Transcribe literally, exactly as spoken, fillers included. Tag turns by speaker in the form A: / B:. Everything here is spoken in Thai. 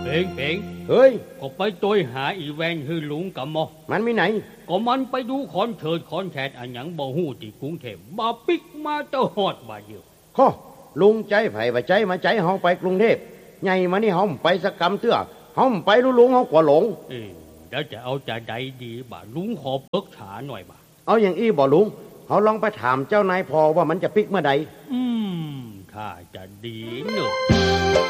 A: เพ่งเพ่ง
B: เฮ้ย
A: ก็ไปตัวหาอีแวนฮือลุงกับหมอ
B: มันมีไหน
A: ก็มันไปดูคอนเสิร์ตคอนแทนอันหยังบ่ฮู้ที่กรุงเทพบ่ปิกมาเจ้าฮอดบ่เดียว
B: ข้อลุงใจไผว่าใจมาใจเฮาไปกรุงเทพใหญ่มานี่เฮาไปสักกำเตื้อเฮาไปลุลุงเฮากว่าหลง
A: เออแล้วจะเอาจะใดดีบ่ลุงขอปรึกษาหน่อยบ่
B: เอาอย่างอี้บ่ลุงเฮาลองไปถามเจ้านายพอว่ามันจะปิกเมื่อใด
A: อืมถ้าจะดีเนอะ